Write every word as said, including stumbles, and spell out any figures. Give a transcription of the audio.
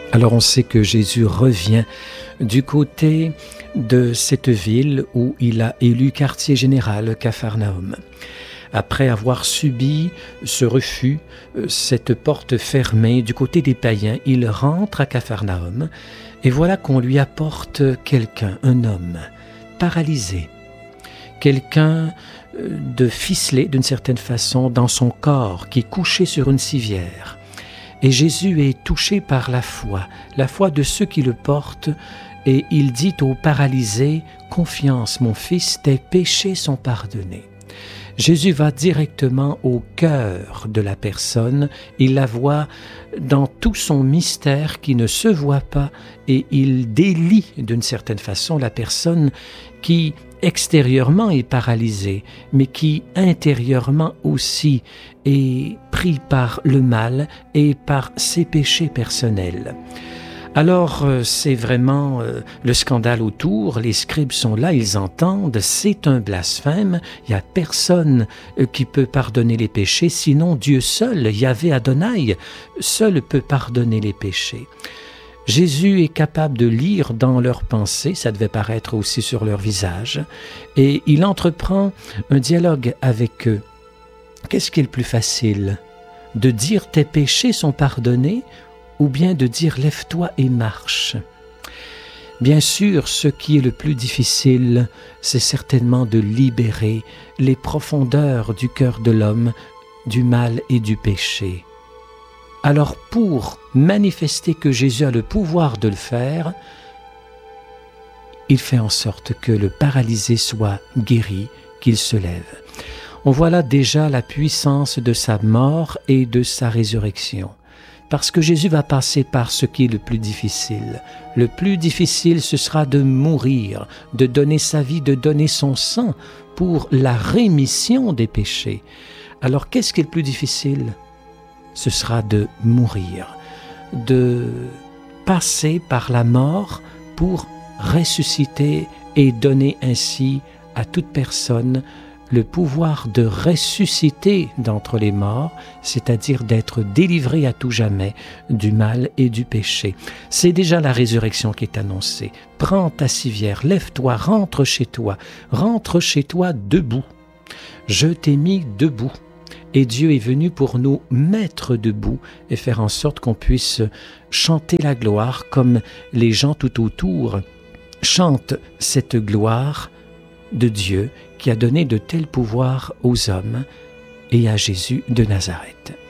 Alors on sait que Jésus revient du côté de cette ville où il a élu quartier général, Capharnaüm. Après avoir subi ce refus, cette porte fermée du côté des païens, il rentre à Capharnaüm et voilà qu'on lui apporte quelqu'un, un homme, paralysé, quelqu'un de ficelé d'une certaine façon dans son corps, qui est couché sur une civière. Et Jésus est touché par la foi, la foi de ceux qui le portent, et il dit au paralysé, « Confiance, mon fils, tes péchés sont pardonnés. » Jésus va directement au cœur de la personne, il la voit dans tout son mystère qui ne se voit pas et il délie d'une certaine façon la personne qui extérieurement est paralysée, mais qui intérieurement aussi est pris par le mal et par ses péchés personnels. Alors, c'est vraiment euh, le scandale autour, les scribes sont là, ils entendent, c'est un blasphème, il n'y a personne euh, qui peut pardonner les péchés, sinon Dieu seul, Yahvé Adonai, seul peut pardonner les péchés. Jésus est capable de lire dans leurs pensées, ça devait paraître aussi sur leur visage, et il entreprend un dialogue avec eux. Qu'est-ce qui est le plus facile? De dire « tes péchés sont pardonnés » ou bien de dire « lève-toi et marche ». Bien sûr, ce qui est le plus difficile, c'est certainement de libérer les profondeurs du cœur de l'homme, du mal et du péché. Alors pour manifester que Jésus a le pouvoir de le faire, il fait en sorte que le paralysé soit guéri, qu'il se lève. On voit là déjà la puissance de sa mort et de sa résurrection. Parce que Jésus va passer par ce qui est le plus difficile. Le plus difficile, ce sera de mourir, de donner sa vie, de donner son sang pour la rémission des péchés. Alors, qu'est-ce qui est le plus difficile? Ce sera de mourir, de passer par la mort pour ressusciter et donner ainsi à toute personne le pouvoir de ressusciter d'entre les morts, c'est-à-dire d'être délivré à tout jamais du mal et du péché. C'est déjà la résurrection qui est annoncée. Prends ta civière, lève-toi, rentre chez toi, rentre chez toi debout. Je t'ai mis debout. Et Dieu est venu pour nous mettre debout et faire en sorte qu'on puisse chanter la gloire comme les gens tout autour chantent cette gloire de Dieu qui a donné de tels pouvoirs aux hommes et à Jésus de Nazareth.